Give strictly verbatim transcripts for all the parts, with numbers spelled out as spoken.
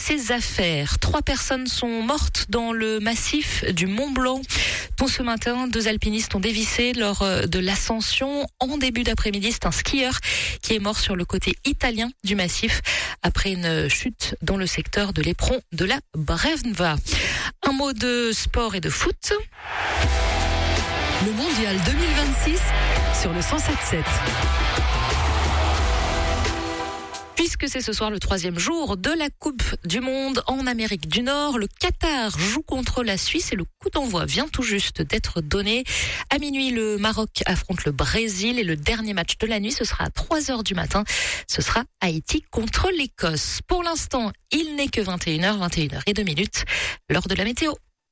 ses affaires. Trois personnes sont mortes dans le massif du Mont Blanc. Tôt ce matin, deux alpinistes ont dévissé lors de l'ascension. En début d'après-midi, c'est un skieur qui est mort sur le côté italien du massif après une chute dans le secteur de l'éperon de la Brenva. Un mot de sport et de foot. Le mondial deux mille vingt-six sur le cent sept sept. Puisque c'est ce soir le troisième jour de la Coupe du Monde en Amérique du Nord, le Qatar joue contre la Suisse et le coup d'envoi vient tout juste d'être donné. À minuit, le Maroc affronte le Brésil et le dernier match de la nuit, ce sera à trois heures du matin. Ce sera Haïti contre l'Écosse. Pour l'instant, il n'est que vingt et une heures, vingt et une heures et deux minutes, l'heure de la météo.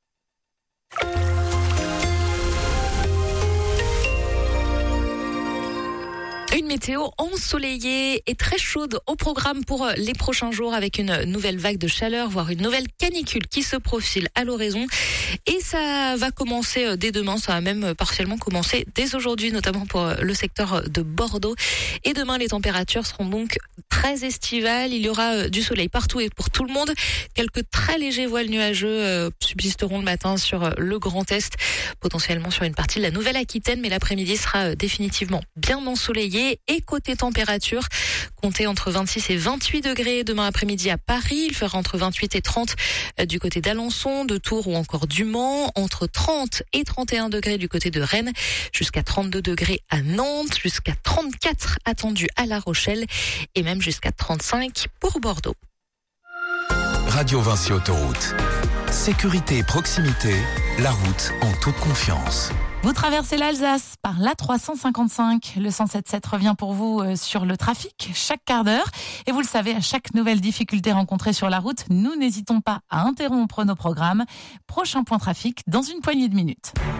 Une météo ensoleillée et très chaude au programme pour les prochains jours avec une nouvelle vague de chaleur, voire une nouvelle canicule qui se profile à l'horizon. Et ça va commencer dès demain, ça va même partiellement commencer dès aujourd'hui, notamment pour le secteur de Bordeaux. Et demain, les températures seront donc très estivales. Il y aura du soleil partout et pour tout le monde. Quelques très légers voiles nuageux subsisteront le matin sur le Grand Est, potentiellement sur une partie de la Nouvelle-Aquitaine, mais l'après-midi sera définitivement bien ensoleillé. Et côté température, comptez entre vingt-six et vingt-huit degrés demain après-midi à Paris. Il fera entre vingt-huit et trente du côté d'Alençon, de Tours ou encore du Mans. Entre trente et trente et un degrés du côté de Rennes. Jusqu'à trente-deux degrés à Nantes. Jusqu'à trente-quatre attendus à La Rochelle. Et même jusqu'à trente-cinq pour Bordeaux. Radio Vinci Autoroute. Sécurité et proximité. La route en toute confiance. Vous traversez l'Alsace par l'A trois cent cinquante-cinq. Le cent sept sept revient pour vous sur le trafic chaque quart d'heure. Et vous le savez, à chaque nouvelle difficulté rencontrée sur la route, nous n'hésitons pas à interrompre nos programmes. Prochain point trafic dans une poignée de minutes.